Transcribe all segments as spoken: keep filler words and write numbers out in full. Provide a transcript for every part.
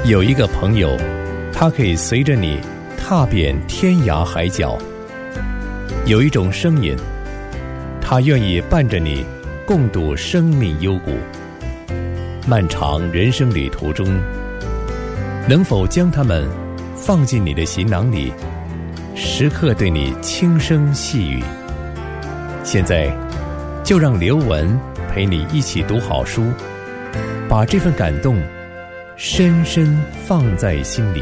有一个朋友，他可以随着你踏遍天涯海角；有一种声音，他愿意伴着你共度生命幽谷。漫长人生旅途中，能否将它们放进你的行囊里，时刻对你轻声细语？现在就让刘文陪你一起读好书，把这份感动深深放在心里。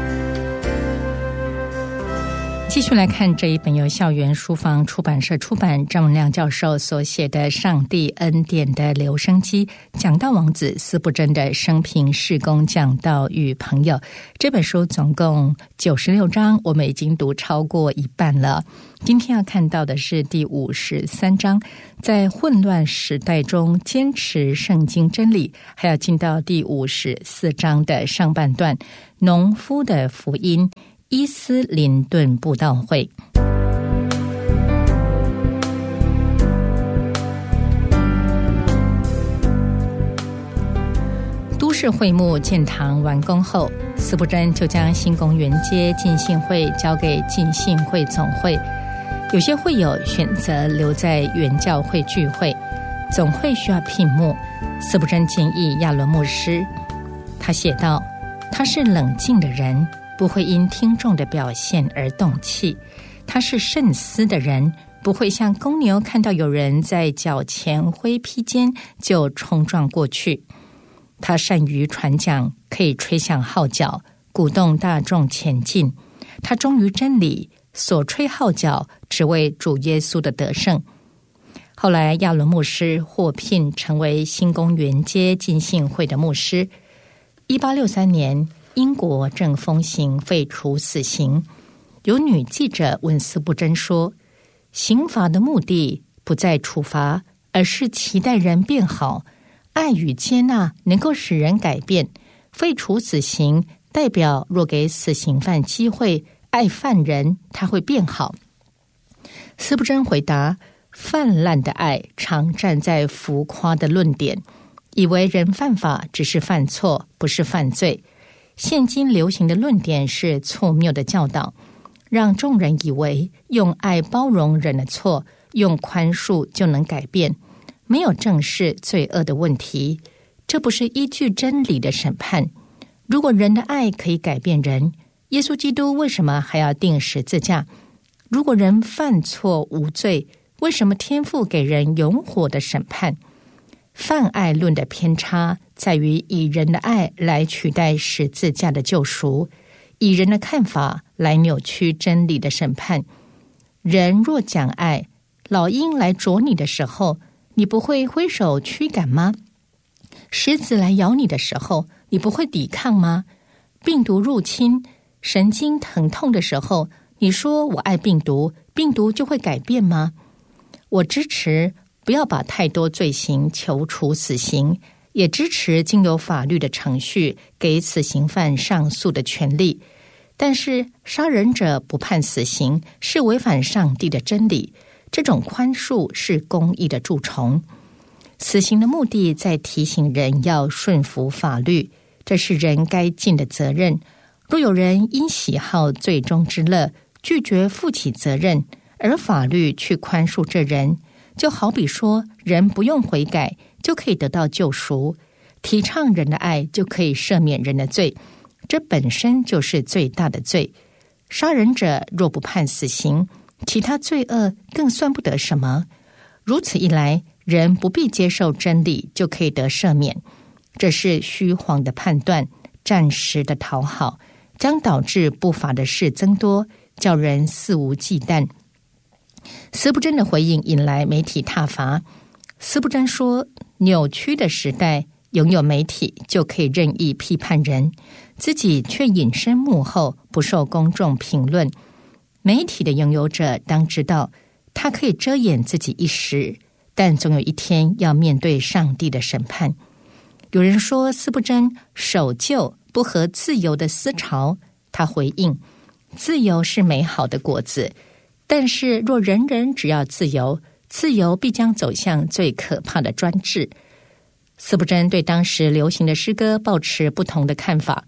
继续来看这一本由校园书房出版社出版，张文亮教授所写的《上帝恩典的留声机》，讲道王子司布真的生平事工讲道与朋友。这本书总共九十六章，我们已经读超过一半了。今天要看到的是第五十三章，在混乱时代中坚持圣经真理，还要进到第五十四章的上半段，农夫的福音，伊斯林顿布道会。都市会幕建堂完工后，司布真就将新公园街浸信会交给浸信会总会。有些会友选择留在原教会聚会，总会需要聘牧。司布真建议亚伦牧师，他写道：他是冷静的人，不会因听众的表现而动气；他是慎思的人，不会像公牛看到有人在脚前挥披肩就冲撞过去。他善于传讲，可以吹响号角，鼓动大众前进。他忠于真理，所吹号角只为主耶稣的得胜。后来亚伦牧师获聘成为新公园街浸信会的牧师。一八六三年，英国正风行废除死刑。有女记者问司布真说，刑罚的目的不在处罚，而是期待人变好。爱与接纳能够使人改变，废除死刑代表若给死刑犯机会，爱犯人他会变好。司布真回答，泛滥的爱常站在浮夸的论点，以为人犯法只是犯错，不是犯罪。现今流行的论点是错谬的教导，让众人以为用爱包容人的错，用宽恕就能改变，没有正视罪恶的问题。这不是依据真理的审判。如果人的爱可以改变人，耶稣基督为什么还要钉十字架？如果人犯错无罪，为什么天父给人永火的审判？泛爱论的偏差在于以人的爱来取代十字架的救赎，以人的看法来扭曲真理的审判。人若讲爱，老鹰来啄你的时候，你不会挥手驱赶吗？狮子来咬你的时候，你不会抵抗吗？病毒入侵，神经疼痛的时候，你说我爱病毒，病毒就会改变吗？我支持不要把太多罪行求处死刑，也支持经由法律的程序给死刑犯上诉的权利。但是杀人者不判死刑是违反上帝的真理，这种宽恕是公义的蛀虫。死刑的目的在提醒人要顺服法律，这是人该尽的责任。若有人因喜好罪中之乐，拒绝负起责任，而法律去宽恕这人，就好比说人不用悔改就可以得到救赎，提倡人的爱就可以赦免人的罪，这本身就是最大的罪。杀人者若不判死刑，其他罪恶更算不得什么。如此一来，人不必接受真理就可以得赦免，这是虚晃的判断，暂时的讨好，将导致不法的事增多，叫人肆无忌惮。司布真的回应引来媒体挞伐。司布真说，扭曲的时代，拥有媒体就可以任意批判人，自己却隐身幕后，不受公众评论。媒体的拥有者当知道，他可以遮掩自己一时，但总有一天要面对上帝的审判。有人说司布真守旧不合自由的思潮，他回应，自由是美好的果子，但是若人人只要自由，自由必将走向最可怕的专制。司布真对当时流行的诗歌抱持不同的看法，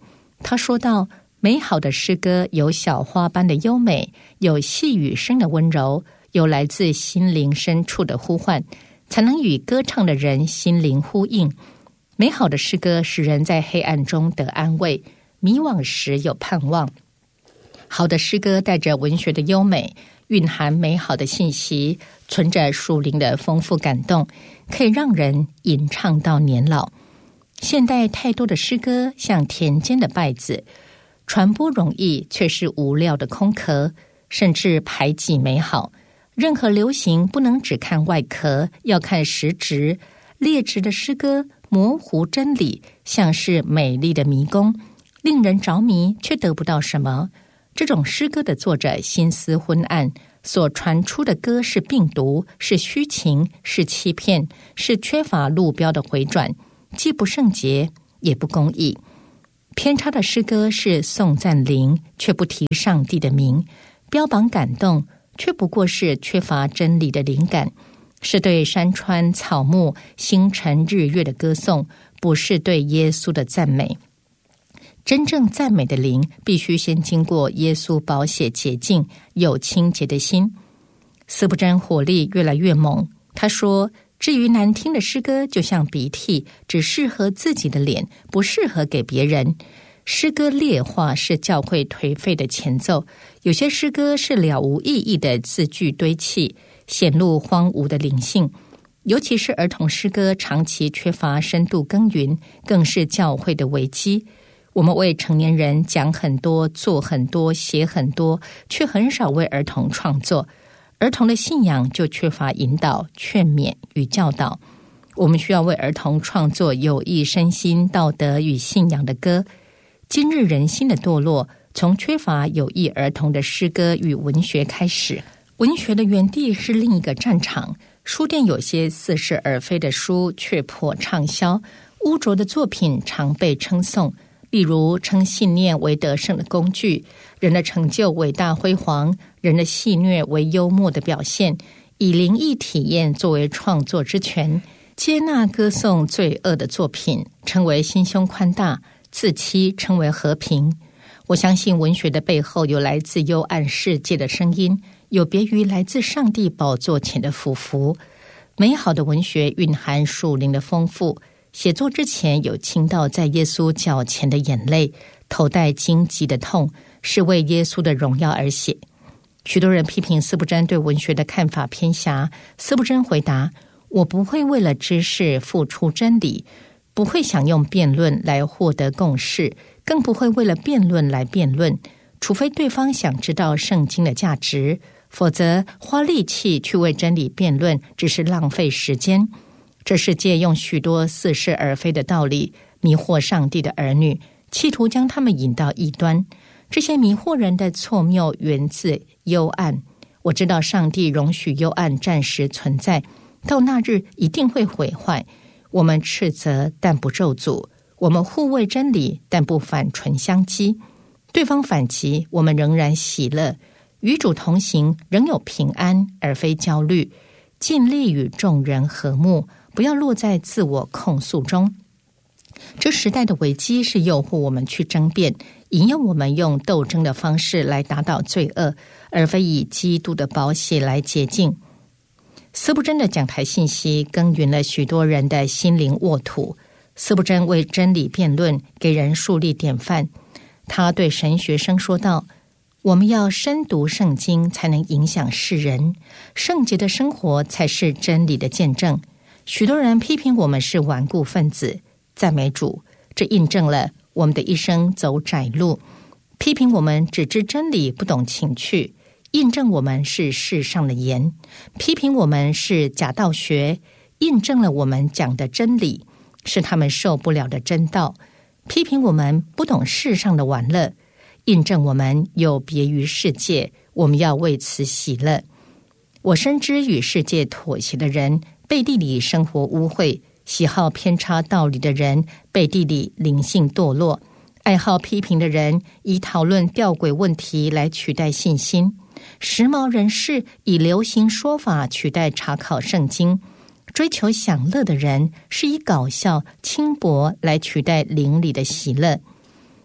他说道，美好的诗歌有小花般的优美，有细雨声的温柔，有来自心灵深处的呼唤，才能与歌唱的人心灵呼应。美好的诗歌使人在黑暗中得安慰，迷惘时有盼望。好的诗歌带着文学的优美，蕴含美好的信息，存着属灵的丰富感动，可以让人吟唱到年老。现代太多的诗歌像田间的稗子，传播容易，却是无料的空壳，甚至排挤美好。任何流行不能只看外壳，要看实质。劣质的诗歌模糊真理，像是美丽的迷宫，令人着迷，却得不到什么。这种诗歌的作者心思昏暗，所传出的歌是病毒，是虚情，是欺骗，是缺乏路标的回转，既不圣洁，也不公义。偏差的诗歌是颂赞灵，却不提上帝的名，标榜感动，却不过是缺乏真理的灵感，是对山川草木星辰日月的歌颂，不是对耶稣的赞美。真正赞美的灵必须先经过耶稣宝血洁净，有清洁的心。司布真火力越来越猛，他说，至于难听的诗歌就像鼻涕，只适合自己的脸，不适合给别人。诗歌劣化是教会颓废的前奏，有些诗歌是了无意义的字句堆砌，显露荒芜的灵性。尤其是儿童诗歌长期缺乏深度耕耘，更是教会的危机。我们为成年人讲很多，做很多，写很多，却很少为儿童创作。儿童的信仰就缺乏引导、劝勉与教导。我们需要为儿童创作有益身心、道德与信仰的歌。今日人心的堕落，从缺乏有益儿童的诗歌与文学开始。文学的原地是另一个战场。书店有些似是而非的书却颇畅销，污浊的作品常被称颂。例如称信念为得胜的工具，人的成就伟大辉煌，人的戏谑为幽默的表现，以灵异体验作为创作之权，接纳歌颂罪恶的作品，称为心胸宽大，自欺称为和平。我相信文学的背后有来自幽暗世界的声音，有别于来自上帝宝座前的俯伏。美好的文学蕴含属灵的丰富，写作之前有倾倒在耶稣脚前的眼泪，头戴荆棘的痛，是为耶稣的荣耀而写。许多人批评司布真对文学的看法偏狭，司布真回答，我不会为了知识付出真理，不会想用辩论来获得共识，更不会为了辩论来辩论，除非对方想知道圣经的价值，否则花力气去为真理辩论只是浪费时间。这世界用许多似是而非的道理迷惑上帝的儿女，企图将他们引到异端。这些迷惑人的错谬源自幽暗。我知道上帝容许幽暗暂时存在，到那日一定会毁坏。我们斥责但不咒诅，我们护卫真理但不反唇相讥。对方反击，我们仍然喜乐。与主同行，仍有平安而非焦虑。尽力与众人和睦，不要落在自我控诉中。这时代的危机是诱惑我们去争辩，引诱我们用斗争的方式来打倒罪恶，而非以基督的宝血来洁净。司布真的讲台信息耕耘了许多人的心灵沃土。司布真为真理辩论，给人树立典范。他对神学生说道，我们要深读圣经才能影响世人，圣洁的生活才是真理的见证。许多人批评我们是顽固分子，赞美主，这印证了我们的一生走窄路。批评我们只知真理不懂情趣，印证我们是世上的盐。批评我们是假道学，印证了我们讲的真理是他们受不了的真道。批评我们不懂世上的玩乐，印证我们有别于世界，我们要为此喜乐。我深知与世界妥协的人背地里生活污秽，喜好偏差道理的人背地里灵性堕落，爱好批评的人以讨论吊诡问题来取代信心，时髦人士以流行说法取代查考圣经，追求享乐的人是以搞笑轻薄来取代灵里的喜乐。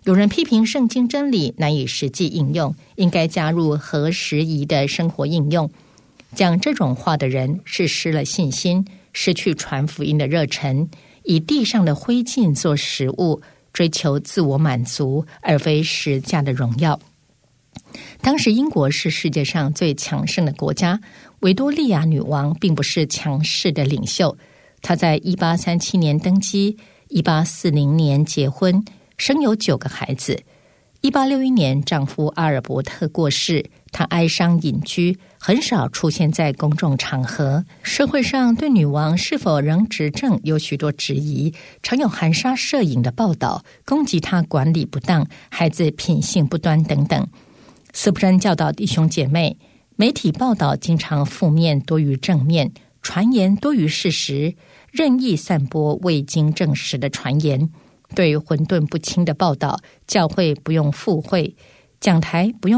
有人批评圣经真理难以实际应用，应该加入合时宜的生活应用。讲这种话的人是失了信心，失去传福音的热忱，以地上的灰烬做食物，追求自我满足，而非十架的荣耀。当时英国是世界上最强盛的国家，维多利亚女王并不是强势的领袖。她在一八三七年登基，一八四零年结婚，生有九个孩子。一八六一年丈夫阿尔伯特过世，她哀伤隐居，很少出现在公众场合。社会上对女王是否仍执政有许多质疑，常有含沙射影的报道，攻击她管理不当、孩子品性不端等等。司布真教导弟兄姐妹，媒体报道经常负面多于正面，传言多于事实，任意散播未经证实的传言。对混沌不清的报道，教会不用附会，讲台不用